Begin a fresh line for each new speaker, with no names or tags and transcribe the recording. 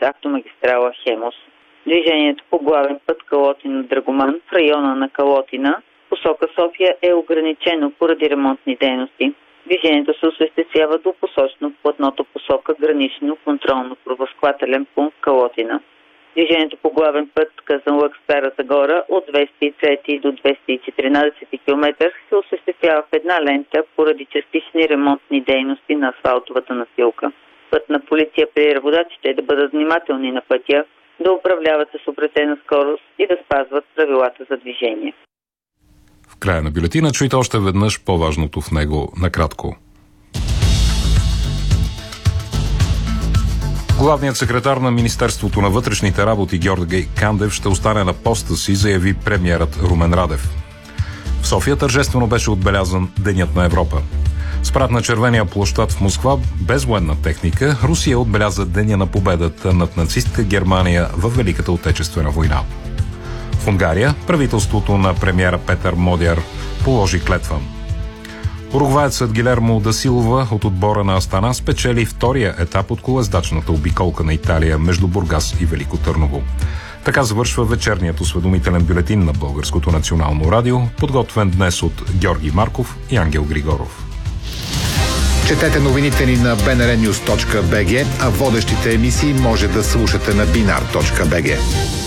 автомагистрала Хемус. Движението по главен път Калотина-Драгоман в района на Калотина, посока София, е ограничено поради ремонтни дейности. Движението се осъществява до посочено в платното посока гранично контролно-пропускателен пункт Калотина. Движението по главен път Казанлък-Стара Загора от 203 до 214 км се осъществява в една лента поради частични ремонтни дейности на асфалтовата настилка. Пътна полиция призовава водачите да бъдат внимателни на пътя, да управляват с определена скорост и да спазват правилата за движение.
В края на бюлетина чуйте още веднъж по-важното в него накратко. Главният секретар на Министерството на вътрешните работи Георги Кандев ще остане на поста си, заяви премиерът Румен Радев. В София тържествено беше отбелязан Денят на Европа. С прат на червения площад в Москва, без военна техника, Русия отбеляза Деня на победата над нацистка Германия във Великата отечествена война. В Унгария правителството на премиера Петър Модяр положи клетва. Уругваецът Гилермо да Силва от отбора на Астана спечели втория етап от колездачната обиколка на Италия между Бургас и Велико Търново. Така завършва вечерният осведомителен бюлетин на Българското национално радио, подготвен днес от Георги Марков и Ангел Григоров.
Четете новините ни на bnrnews.bg, а водещите емисии може да слушате на binar.bg.